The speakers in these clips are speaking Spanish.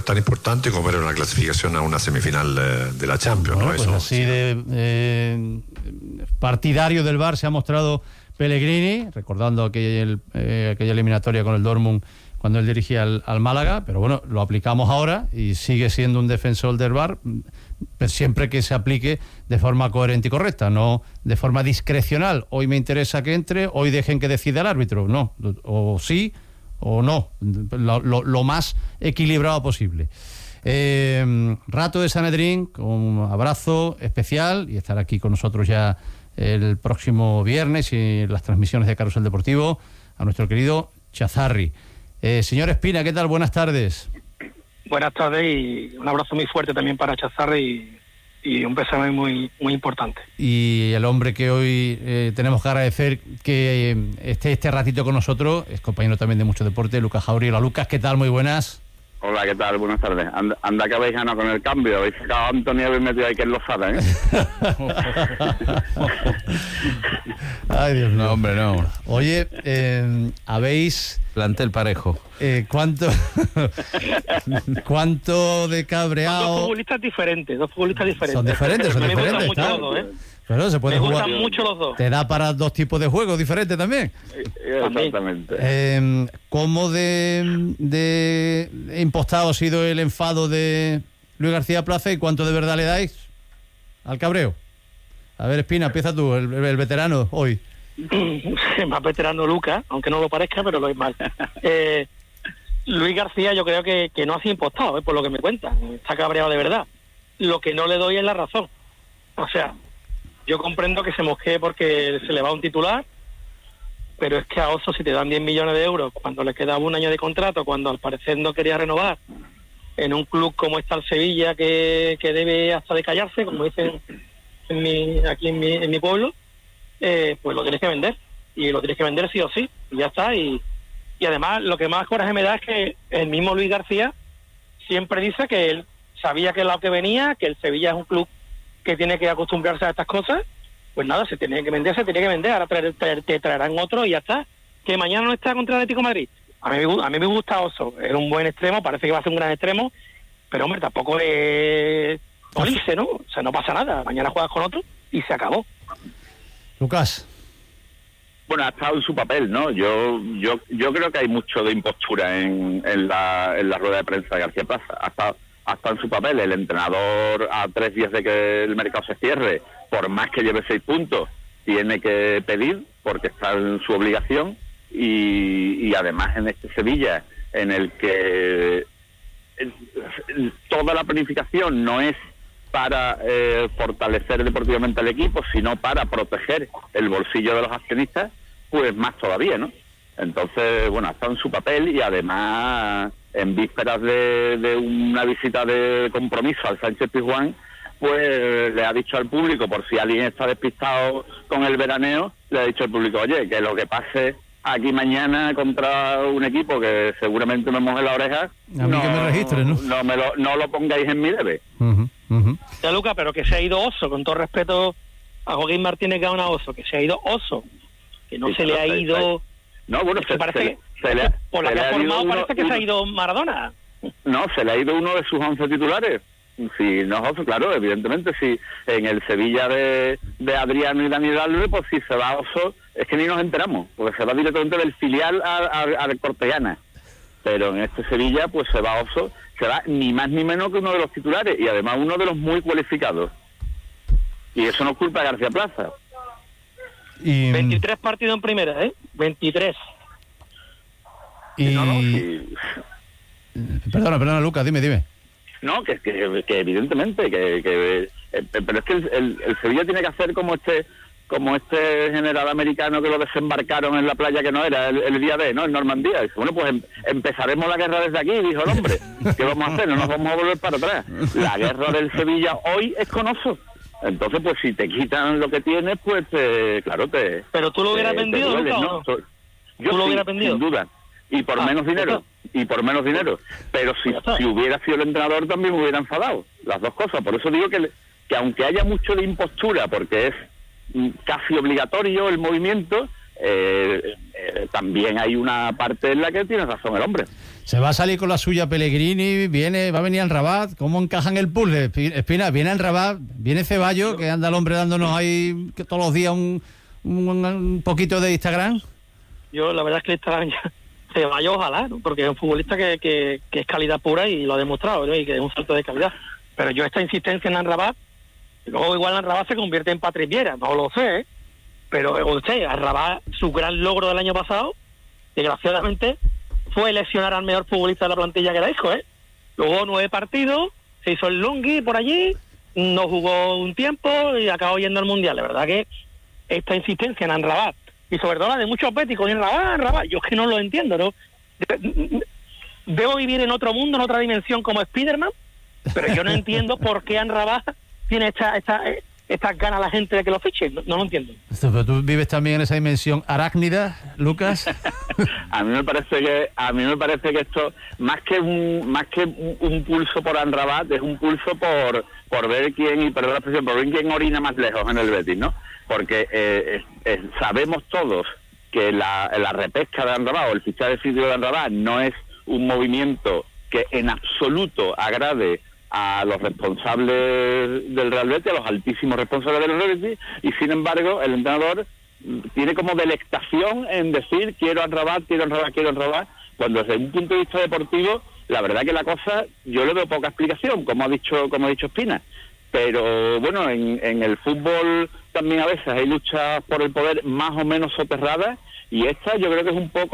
tan importante como era una clasificación a una semifinal de la Champions, bueno, ¿no? pues Eso, así sí. de partidario del VAR se ha mostrado Pellegrini, recordando aquella eliminatoria con el Dortmund cuando él dirigía al Málaga, pero bueno, lo aplicamos ahora y sigue siendo un defensor del VAR, pero siempre que se aplique de forma coherente y correcta, no de forma discrecional. Hoy me interesa que entre, hoy dejen que decida el árbitro, no, o sí o no, lo más equilibrado posible. Rato de Sanedrín, con un abrazo especial, y estar aquí con nosotros ya el próximo viernes y las transmisiones de Carrusel Deportivo a nuestro querido Chazarri. Señor Espina, ¿qué tal? Buenas tardes. Buenas tardes y un abrazo muy fuerte también para Chazarri y un pésame muy importante. Y el hombre que hoy tenemos que agradecer que esté este ratito con nosotros, es compañero también de mucho deporte, Lucas Jauregui. Hola Lucas, ¿qué tal? Muy buenas. Hola, ¿qué tal? Buenas tardes. Anda que habéis ganado con el cambio. Habéis sacado a Antonio y habéis metido ahí que es Lozada, ¿eh? Ay, Dios mío. No, hombre, no. Oye, habéis... Plantel parejo. ¿Cuánto de cabreado? Son dos futbolistas diferentes. Son diferentes, Me gustan claro. mucho los dos, ¿eh? Pero se puede Me jugar. gustan mucho los dos. Te da para dos tipos de juegos diferentes también. Exactamente. ¿Cómo de impostado ha sido el enfado de Luis García Plaza y cuánto de verdad le dais al cabreo? A ver, Espina, empieza tú, el veterano hoy. Más veterano Lucas, aunque no lo parezca, pero lo es mal. Luis García yo creo que no ha sido impostado, por lo que me cuentan. Está cabreado de verdad. Lo que no le doy es la razón. O sea, yo comprendo que se mosquee porque se le va un titular, pero es que a Oso, si te dan 10 millones de euros cuando le quedaba un año de contrato, cuando al parecer no quería renovar, en un club como está el Sevilla, que debe hasta de callarse, como dicen aquí en mi pueblo, pues lo tienes que vender. Y lo tienes que vender sí o sí, y ya está. Y además, lo que más coraje me da es que el mismo Luis García siempre dice que él sabía que es lo que venía, que el Sevilla es un club que tiene que acostumbrarse a estas cosas. Pues nada, se tiene que vender, ahora te traerán otro y ya está. Que mañana no está contra el Atlético de Madrid. A mí me gusta Oso, es un buen extremo, parece que va a ser un gran extremo, pero hombre, tampoco es morirse, ¿no? O sea, no pasa nada, mañana juegas con otro y se acabó. Lucas. Bueno, ha estado en su papel, ¿no? Yo creo que hay mucho de impostura en la rueda de prensa de García Plaza. Ha estado en su papel. El entrenador, a 3 días de que el mercado se cierre, por más que lleve 6 puntos, tiene que pedir, porque está en su obligación. Y además en este Sevilla, en el que toda la planificación no es para fortalecer deportivamente al equipo, sino para proteger el bolsillo de los accionistas, pues más todavía, ¿no? Entonces, bueno, ha estado en su papel y además en vísperas de una visita de compromiso al Sánchez Pizjuán, pues le ha dicho al público, por si alguien está despistado con el veraneo, le ha dicho al público, oye, que lo que pase aquí mañana contra un equipo que seguramente me moje la oreja, a mí que me registre, ¿no? No lo pongáis en mi debe. Ya, Luca, pero que se ha ido Oso, con todo respeto a Joaquín Martínez Gaona Oso, que se ha ido Oso, que no sí, se le ha ido... No, bueno, por la que ha formado parece que se ha ido Maradona. No, se le ha ido uno de sus 11 titulares. Si no es Oso, claro, evidentemente, si en el Sevilla de Adriano y Daniel Alves, pues si se va Oso, es que ni nos enteramos, porque se va directamente del filial al Cortellana. Pero en este Sevilla, pues se va Oso, se va ni más ni menos que uno de los titulares, y además uno de los muy cualificados. Y eso no es culpa de García Plaza. Y 23 partidos en primera, 23. Y... Perdona, Lucas, dime. No, que evidentemente, pero es que el Sevilla tiene que hacer como este general americano que lo desembarcaron en la playa que no era el día de, ¿no? En Normandía. Dice, bueno, pues empezaremos la guerra desde aquí, dijo el hombre. ¿Qué vamos a hacer? No nos vamos a volver para atrás. La guerra del Sevilla hoy es con Oso. Entonces, pues si te quitan lo que tienes, pues claro, te... ¿Pero tú lo hubieras vendido, duele, Lucas, ¿no? Yo ¿Tú lo sí, hubieras vendido? sin duda. Y por menos dinero. Pero si hubiera sido el entrenador también me hubiera enfadado. Las dos cosas. Por eso digo que aunque haya mucho de impostura, porque es casi obligatorio el movimiento, también hay una parte en la que tiene razón el hombre. Se va a salir con la suya Pellegrini, va a venir al Rabat. ¿Cómo encajan el puzzle? Espina, viene al Rabat, viene Ceballos, que anda el hombre dándonos ahí todos los días un poquito de Instagram. Yo la verdad es que Instagram Ceballos ojalá, ¿no? Porque es un futbolista que es calidad pura y lo ha demostrado, ¿no? Y que es un salto de calidad. Pero yo esta insistencia en Amrabat, luego igual Amrabat se convierte en Patrick Vieira, no lo sé, pero Amrabat, su gran logro del año pasado, desgraciadamente, fue lesionar al mejor futbolista de la plantilla que era Isco, ¿eh? Jugó 9 partidos, se hizo el longhi por allí, no jugó un tiempo y acabó yendo al Mundial. La verdad que esta insistencia en Amrabat, y sobre todo la de muchos béticos en Amrabat, yo es que no lo entiendo, ¿no? Debo vivir en otro mundo, en otra dimensión como Spiderman, pero yo no entiendo por qué Amrabat tiene estas ganas la gente de que lo fiche, no lo entiendo. Pero tú vives también en esa dimensión arácnida, Lucas. A mí me parece que esto más que un pulso por Amrabat, es un pulso por ver quién, y perdón la expresión, por ver quién orina más lejos en el Betis, ¿no? Porque sabemos todos que la repesca de Amrabat o el fichaje definitivo de Amrabat no es un movimiento que en absoluto agrade a los responsables del Real Betis, a los altísimos responsables del Real Betis, y sin embargo el entrenador tiene como delectación en decir quiero Amrabat, cuando desde un punto de vista deportivo la verdad que la cosa yo le veo poca explicación, como ha dicho Espina. Pero bueno, en el fútbol también a veces hay luchas por el poder más o menos soterradas, y esta yo creo que es un poco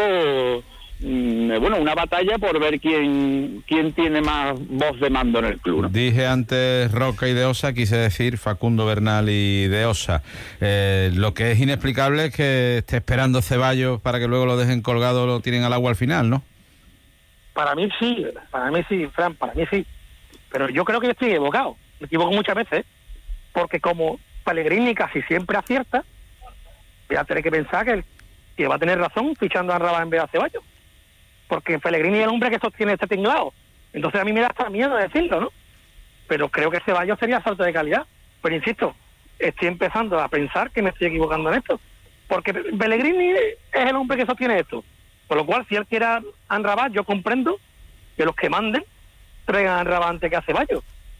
una batalla por ver quién tiene más voz de mando en el club, ¿no? Dije antes Roca y De Osa, quise decir Facundo Bernal y De Osa. Lo que es inexplicable es que esté esperando Ceballos para que luego lo dejen colgado, lo tienen al agua al final, ¿no? Para mí sí, Fran, para mí sí. Pero yo creo que estoy equivocado. Me equivoco muchas veces, porque como Pellegrini casi siempre acierta, voy a tener que pensar que va a tener razón fichando a Amrabat en vez de a Ceballos. Porque Pellegrini es el hombre que sostiene este tinglado. Entonces a mí me da hasta miedo decirlo, ¿no? Pero creo que Ceballos sería salto de calidad. Pero insisto, estoy empezando a pensar que me estoy equivocando en esto. Porque Pellegrini es el hombre que sostiene esto. Por lo cual, si él quiere a Amrabat, yo comprendo que los que manden traigan a Amrabat antes que a Ceballos.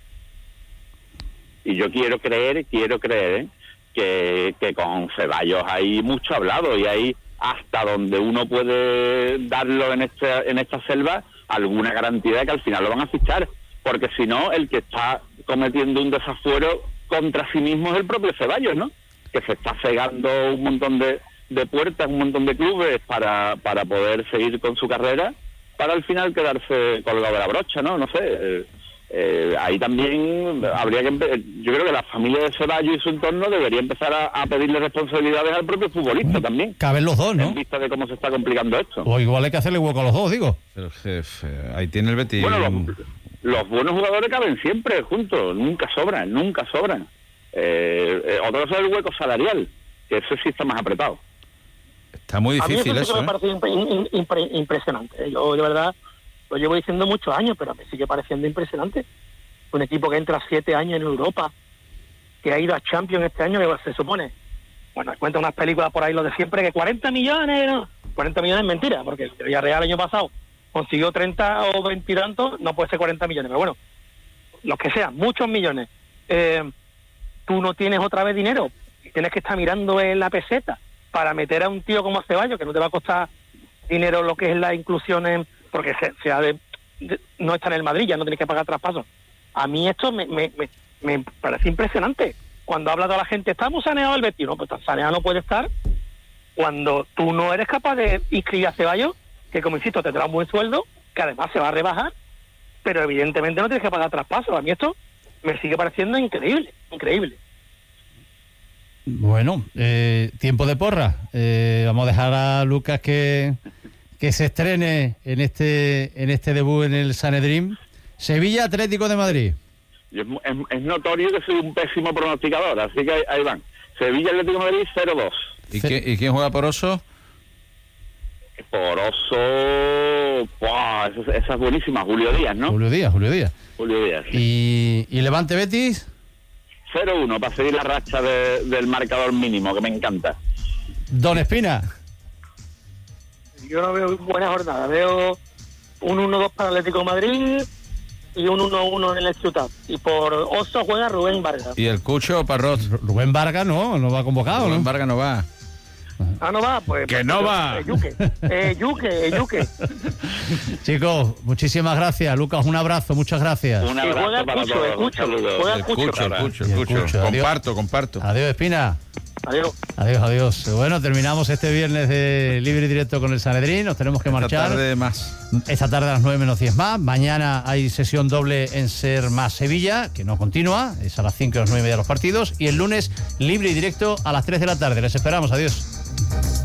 Y yo quiero creer que con Ceballos hay mucho hablado, y hay hasta donde uno puede darlo en esta selva alguna garantía de que al final lo van a fichar, porque si no, el que está cometiendo un desafuero contra sí mismo es el propio Ceballos, ¿no? Que se está cegando un montón de puertas, un montón de clubes para poder seguir con su carrera, para al final quedarse colgado de la brocha, ¿no? No sé. Ahí también habría que yo creo que la familia de Ceballos y su entorno debería empezar a pedirle responsabilidades al propio futbolista también. Caben los dos, ¿no? En vista de cómo se está complicando esto. O igual hay que hacerle hueco a los dos, digo. Pero jefe, ahí tiene el Betis. Bueno, los buenos jugadores caben siempre juntos, nunca sobran. Otra cosa es el hueco salarial, que eso sí está más apretado. Está muy difícil a mí eso, me parece impresionante. Yo de verdad lo llevo diciendo muchos años, pero me sigue pareciendo impresionante. Un equipo que entra 7 años en Europa, que ha ido a Champions este año, que se supone, bueno, cuenta unas películas por ahí, lo de siempre, que 40 millones, ¿no? 40 millones es mentira, porque el Villarreal el año pasado consiguió 30 o 20 y tantos, no puede ser 40 millones, pero bueno, los que sean, muchos millones. Tú no tienes otra vez dinero, tienes que estar mirando en la peseta para meter a un tío como Ceballos, que no te va a costar dinero lo que es la inclusión porque no está en el Madrid, ya no tienes que pagar traspasos. A mí esto me parece impresionante. Cuando habla toda la gente, estamos saneados el Betis, no, pues saneado no puede estar cuando tú no eres capaz de inscribir a Ceballos, que como insisto, te trae un buen sueldo, que además se va a rebajar, pero evidentemente no tienes que pagar traspasos. A mí esto me sigue pareciendo increíble. Bueno, tiempo de porra. Vamos a dejar a Lucas que se estrene en este debut en el Sanedrín. Sevilla Atlético de Madrid. Es notorio que soy un pésimo pronosticador, así que ahí van. Sevilla Atlético de Madrid 0-2. ¿Y quién juega por Oso? Por Oso, esa es buenísima, Julio Díaz, ¿no? Julio Díaz. Sí. ¿Y Levante Betis? 0-1, para seguir la racha del marcador mínimo, que me encanta. Don Espina. Yo no veo buena jornada. Veo un 1-2 para Atlético de Madrid y un 1-1 en el Ciutat. Y por Oso juega Rubén Vargas. ¿Y el Cucho o Parrot? Rubén Vargas no va convocado, Rubén ¿no? Vargas no va. Ah, no va, pues. ¡Que no va! Yuque. Chicos, muchísimas gracias. Lucas, un abrazo, muchas gracias. Un Y juega abrazo el para Cucho, todos. el Cucho, Un saludo. juega El Cucho. Y el Cucho, adiós. Comparto. Adiós, Espina. Adiós. Bueno, terminamos este viernes de Libre y Directo con el Sanedrín. Nos tenemos que marchar. Esta tarde a las 9 menos 10 más. Mañana hay sesión doble en Ser Más Sevilla, que no continúa. Es a las 5 y a las 9 y media los partidos. Y el lunes, Libre y Directo a las 3 de la tarde. Les esperamos. Adiós.